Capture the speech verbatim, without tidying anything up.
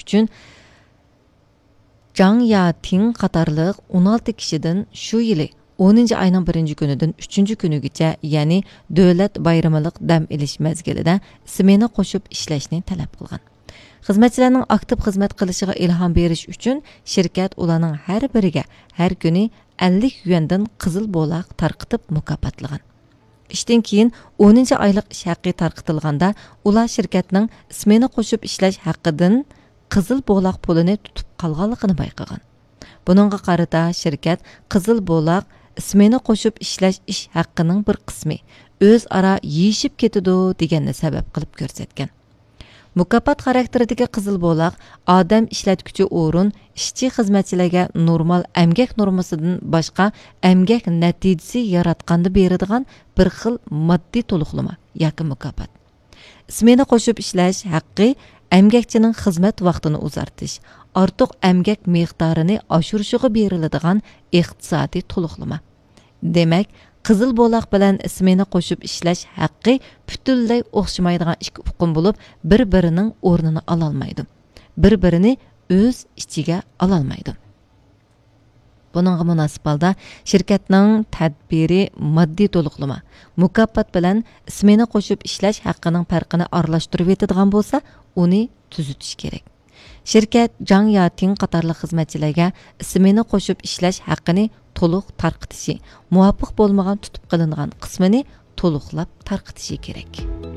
uchun Zhang Yating qatarlıq o'n olti kishidan shu yili o'ninchi ayning birinchi kunidan uchinchi kunigacha, ya'ni davlat bayramiliq dam olish mezgilida smena qo'shib ishlashni talab qilgan. Xizmatchilarning aktiv xizmat qilishiga ilhom berish uchun shirkat ularning har biriga har kuni ellik yuandan qizil bo'loq tarqitib mukofotlagan. Ishdan keyin o'ninchi oylik ish haqqi tarqitilganda ular shirkatning smena qo'shib ishlash haqqidan qizil bo'loq pulini tutib qolganligini bayqagan. Buningga qarata shirkat qizil bo'loq smena qo'shib ishlash ish haqqining bir qismi o'zaro yeyishib ketadi deganni sabab qilib ko'rsatgan. Mukofot xarakteridagi qizil bo'loq odam ishlatguchi o'rin ishchi xizmatchilarga normal emgak normasidan boshqa emgak natijasi yaratganda beradigan bir xil moddiy to'liqlama yoki mukofot. Smena qo'shib ishlash haqqi emgakchining xizmat vaqtini uzartish, ortiq emgak miqdorini oshirishiga beriladigan iqtisodiy to'liqlama. Demak, qizil bo'loq bilan smena qo'shib ishlash haqqi butunlay o'xshamaydigan ikki uqum bo'lib, bir-birining o'rnini ola olmaydi. Bir-birini o'z ichiga ola olmaydi. Buningga munosib holda shirkatning tadbiri moddiy to'liqlama, mukofot bilan smena qo'shib ishlash haqqining farqini aralashtirib etadigan bo'lsa, uni tuzitish kerak. Shirkat Zhang Yating qatorliq xizmatchilarga smena qo'shib ishlash haqqini to'liq tarqitishi, muvofiq bo'lmagan tutib qilingan qismini to'liqlab tarqitishi kerak.